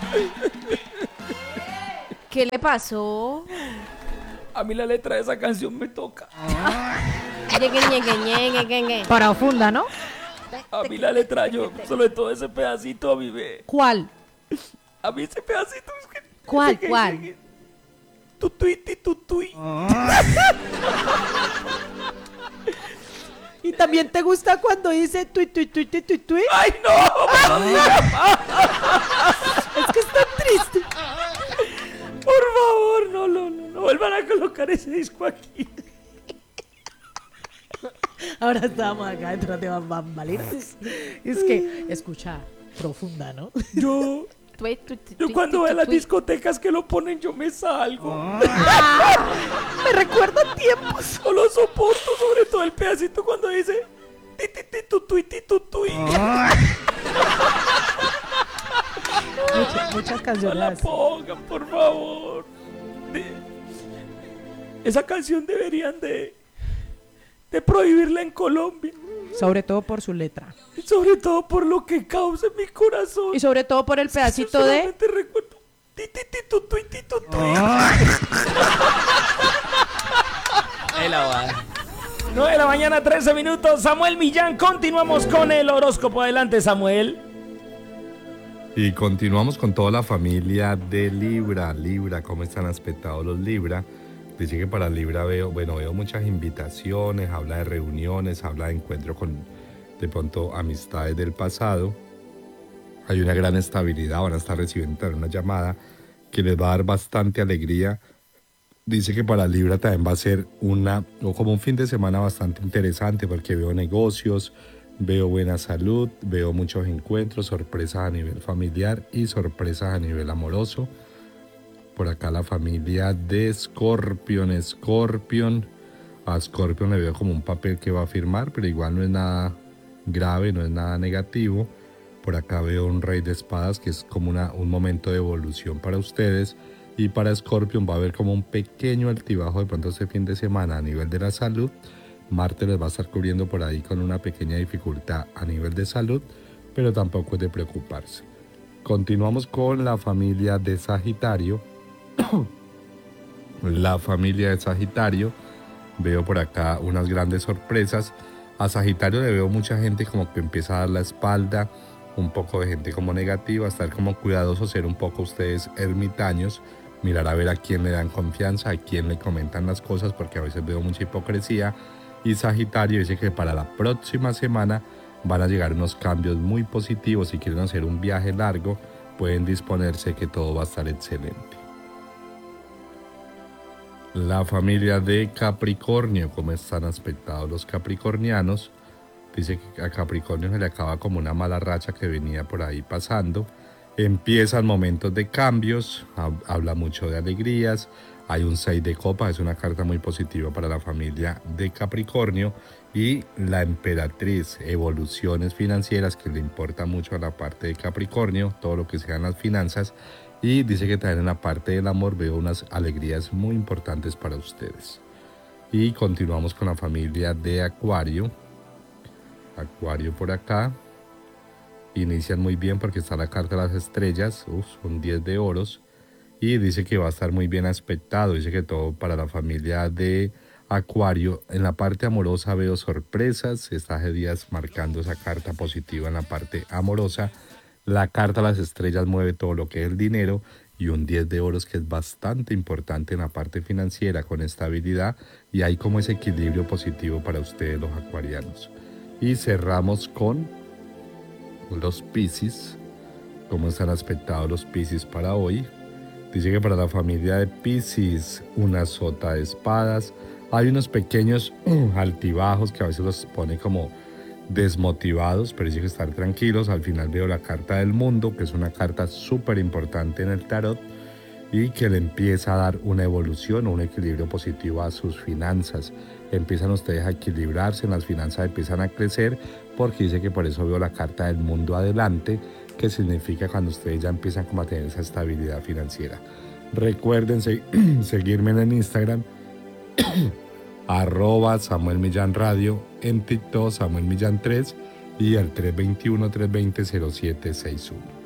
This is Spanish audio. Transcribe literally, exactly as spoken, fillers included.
¿Qué le pasó? A mí la letra de esa canción me toca. Ñeque, ñeque, ñeque, ñeque. Profunda, ¿no? A mí la letra, yo, sobre todo ese pedacito, a mí me... ¿Cuál? A mí ese pedacito es que... ¿Cuál, ese que cuál? dice que- Tutuiti, tutui. ¿Y también te gusta cuando dice tui, tui, tui, tui, tui, tui? ¡Ay, no! ¡Me lo diga más! Es que está triste. Por favor, no, no, no, no vuelvan a colocar ese disco aquí. Ahora estamos acá detrás de bambalinas. Es que, escucha, profunda, ¿no? Yo... Tui, tui, tui, Yo tui, cuando tui, veo las tui. discotecas que lo ponen, yo me salgo. Me recuerda tiempos. No lo soporto, sobre todo el pedacito cuando dice ti ti ti tutui ti tutui. Muchas, muchas No canciones. la así. pongan, por favor. De- Esa canción deberían de de prohibirla en Colombia, Sobre todo por su letra. y sobre todo por lo que causa en mi corazón. Y sobre todo por el pedacito Yo de... solamente recuerdo ti ti ti tutui ti tutui. nueve de la mañana, trece minutos. Samuel Millán, continuamos con el horóscopo. Adelante, Samuel. Y continuamos con toda la familia de Libra. Libra, ¿cómo están aspectados los Libra? Dice que para Libra veo, bueno, veo muchas invitaciones, habla de reuniones, habla de encuentro con, de pronto, amistades del pasado. Hay una gran estabilidad, van a estar recibiendo una llamada que les va a dar bastante alegría. Dice que para Libra también va a ser una, o como un fin de semana bastante interesante porque veo negocios, veo buena salud, veo muchos encuentros, sorpresas a nivel familiar y sorpresas a nivel amoroso. Por acá la familia de Scorpion, Scorpion. A Scorpion le veo como un papel que va a firmar, pero igual no es nada grave, no es nada negativo. Por acá veo un rey de espadas que es como una, un momento de evolución para ustedes. Y para Scorpion va a haber como un pequeño altibajo de pronto este fin de semana a nivel de la salud. Marte les va a estar cubriendo por ahí con una pequeña dificultad a nivel de salud, pero tampoco es de preocuparse. Continuamos con la familia de Sagitario. La familia de Sagitario, veo por acá unas grandes sorpresas. A Sagitario le veo mucha gente como que empieza a dar la espalda, un poco de gente como negativa, estar como cuidadosos, ser un poco ustedes ermitaños, mirar a ver a quién le dan confianza, a quién le comentan las cosas, porque a veces veo mucha hipocresía. Y Sagitario dice que para la próxima semana van a llegar unos cambios muy positivos. Si quieren hacer un viaje largo, pueden disponerse que todo va a estar excelente. La familia de Capricornio, ¿cómo están aspectados los capricornianos? Dice que a Capricornio se le acaba como una mala racha que venía por ahí pasando. Empiezan momentos de cambios, hab- habla mucho de alegrías. Hay un seis de copas, es una carta muy positiva para la familia de Capricornio. Y la emperatriz, evoluciones financieras, que le importa mucho a la parte de Capricornio, todo lo que sean las finanzas. Y dice que también en la parte del amor veo unas alegrías muy importantes para ustedes. Y continuamos con la familia de Acuario. Acuario por acá. Inician muy bien porque está la carta de las estrellas. Uf, son diez de oros. Y dice que va a estar muy bien aspectado. Dice que todo para la familia de Acuario. En la parte amorosa veo sorpresas. Está G días marcando esa carta positiva en la parte amorosa. La carta de las estrellas mueve todo lo que es el dinero. Y un diez de oros que es bastante importante en la parte financiera con estabilidad. Y hay como ese equilibrio positivo para ustedes los acuarianos. Y cerramos con los Piscis. ¿Cómo están aspectados los Piscis para hoy? Dice que para la familia de Piscis, una sota de espadas. Hay unos pequeños altibajos que a veces los pone como desmotivados, pero dice que estar tranquilos. Al final veo la carta del mundo, que es una carta súper importante en el tarot y que le empieza a dar una evolución o un equilibrio positivo a sus finanzas. Empiezan ustedes a equilibrarse, en las finanzas empiezan a crecer, porque dice que por eso veo la carta del mundo adelante, que significa cuando ustedes ya empiezan como a tener esa estabilidad financiera. Recuerden se- seguirme en el Instagram, arroba Samuel Millán Radio, en TikTok Samuel Millán tres y el tres dos uno, tres dos cero, cero siete seis uno.